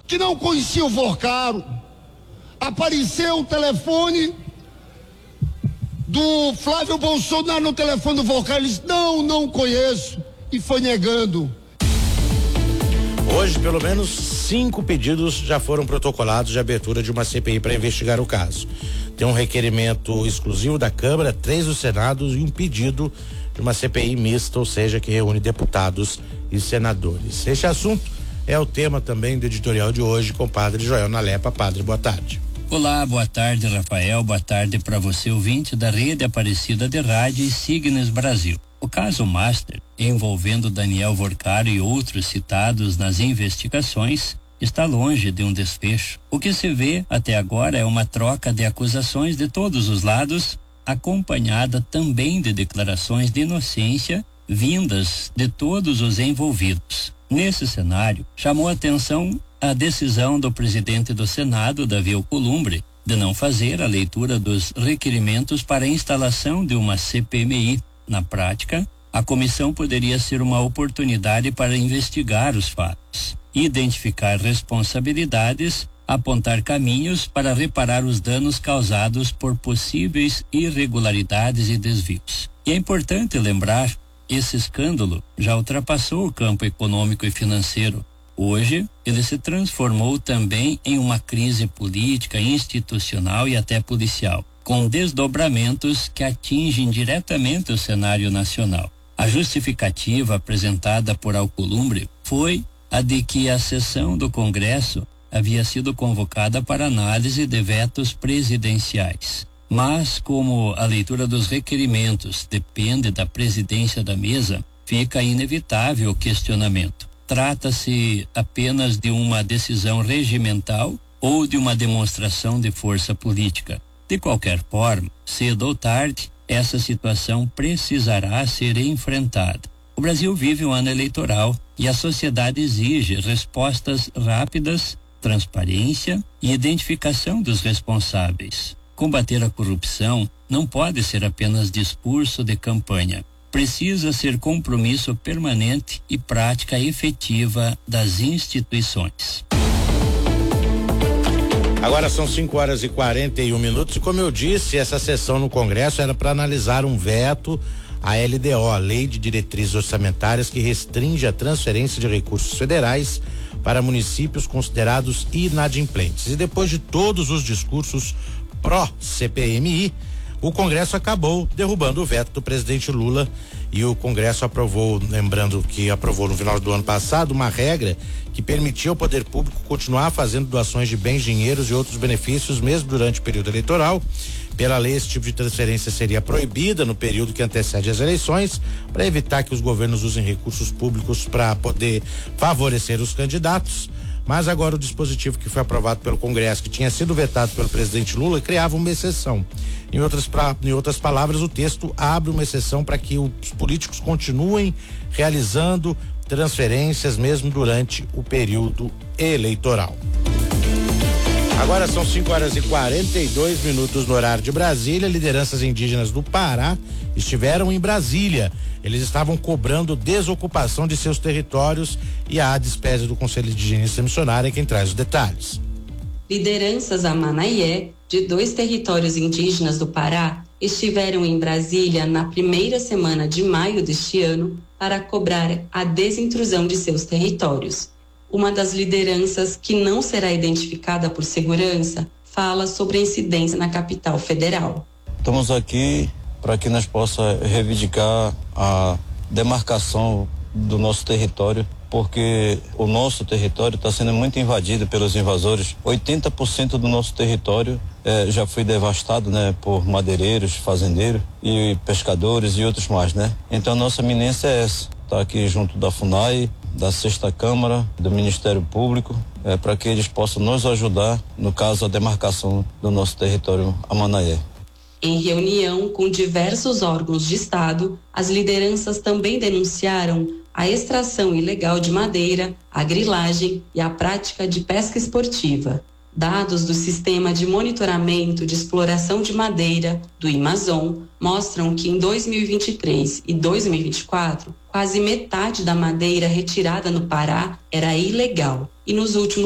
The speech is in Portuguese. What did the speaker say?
que não conhecia o Forcaro. Apareceu o telefone do Flávio Bolsonaro no telefone do Forcaro. Ele disse: não conheço. E foi negando. Hoje, pelo menos 5 pedidos já foram protocolados de abertura de uma CPI para investigar o caso. Tem um requerimento exclusivo da Câmara, 3 do Senado e um pedido de uma CPI mista, ou seja, que reúne deputados e senadores. Este assunto é o tema também do editorial de hoje com o padre Joel Nalepa. Padre, boa tarde. Olá, boa tarde, Rafael. Boa tarde para você, ouvinte da Rede Aparecida de Rádio e Signes Brasil. O caso Master, envolvendo Daniel Forcaro e outros citados nas investigações, está longe de um desfecho. O que se vê até agora é uma troca de acusações de todos os lados, acompanhada também de declarações de inocência vindas de todos os envolvidos. Nesse cenário, chamou a atenção a decisão do presidente do Senado, Davi Alcolumbre, de não fazer a leitura dos requerimentos para a instalação de uma CPMI. Na prática, a comissão poderia ser uma oportunidade para investigar os fatos, identificar responsabilidades, apontar caminhos para reparar os danos causados por possíveis irregularidades e desvios. E é importante lembrar, esse escândalo já ultrapassou o campo econômico e financeiro. Hoje, ele se transformou também em uma crise política, institucional e até policial, com desdobramentos que atingem diretamente o cenário nacional. A justificativa apresentada por Alcolumbre foi a de que a sessão do Congresso havia sido convocada para análise de vetos presidenciais. Mas, como a leitura dos requerimentos depende da presidência da mesa, fica inevitável o questionamento. Trata-se apenas de uma decisão regimental ou de uma demonstração de força política? De qualquer forma, cedo ou tarde, essa situação precisará ser enfrentada. O Brasil vive um ano eleitoral e a sociedade exige respostas rápidas, transparência e identificação dos responsáveis. Combater a corrupção não pode ser apenas discurso de campanha. Precisa ser compromisso permanente e prática efetiva das instituições. Agora são 5h41 e como eu disse, essa sessão no Congresso era para analisar um veto à LDO, a Lei de Diretrizes Orçamentárias, que restringe a transferência de recursos federais para municípios considerados inadimplentes. E depois de todos os discursos pró-CPMI, o Congresso acabou derrubando o veto do presidente Lula e o Congresso aprovou, lembrando que aprovou no final do ano passado, uma regra que permitia ao poder público continuar fazendo doações de bens, dinheiros e outros benefícios mesmo durante o período eleitoral. Pela lei, esse tipo de transferência seria proibida no período que antecede as eleições, para evitar que os governos usem recursos públicos para poder favorecer os candidatos. Mas agora o dispositivo que foi aprovado pelo Congresso, que tinha sido vetado pelo presidente Lula, criava uma exceção. Em outras palavras, o texto abre uma exceção para que os políticos continuem realizando transferências mesmo durante o período eleitoral. Agora são 5h42 no horário de Brasília. Lideranças indígenas do Pará estiveram em Brasília. Eles estavam cobrando desocupação de seus territórios e a despesa do Conselho Indigenista Missionário é quem traz os detalhes. Lideranças Amanaie, de 2 territórios indígenas do Pará, estiveram em Brasília na primeira semana de maio deste ano para cobrar a desintrusão de seus territórios. Uma das lideranças, que não será identificada por segurança, fala sobre a incidência na capital federal. Estamos aqui para que nós possamos reivindicar a demarcação do nosso território, porque o nosso território está sendo muito invadido pelos invasores. 80% do nosso território já foi devastado, né, por madeireiros, fazendeiros e pescadores e outros mais, né? Então nossa iminência é essa, tá aqui junto da FUNAI, da 6ª Câmara, do Ministério Público, para que eles possam nos ajudar, no caso, a demarcação do nosso território Amanaie. Em reunião com diversos órgãos de Estado, as lideranças também denunciaram a extração ilegal de madeira, a grilagem e a prática de pesca esportiva. Dados do Sistema de Monitoramento de Exploração de Madeira, do Amazon, mostram que em 2023 e 2024, quase metade da madeira retirada no Pará era ilegal. E nos últimos